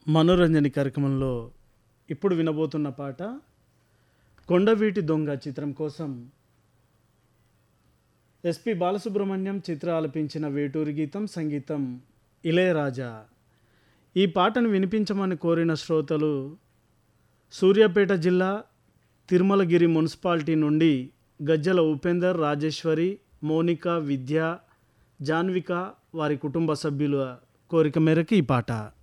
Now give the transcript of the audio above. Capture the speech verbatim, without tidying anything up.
మనోరంజని కార్యక్రమంలో ఇప్పుడు వినబోతున్న పాట కొండవీటి దొంగ చిత్రం కోసం ఎస్పి బాలసుబ్రహ్మణ్యం చిత్ర ఆలపించిన వేటూరి గీతం, సంగీతం ఇళయరాజా. ఈ పాటను వినిపించమని కోరిన శ్రోతలు సూర్యాపేట జిల్లా తిరుమలగిరి మున్సిపాలిటీ నుండి గజ్జల ఉపేందర్, రాజేశ్వరి, మోనిక, విద్య, జాన్విక వారి కుటుంబ సభ్యుల కోరిక మేరకు ఈ పాట.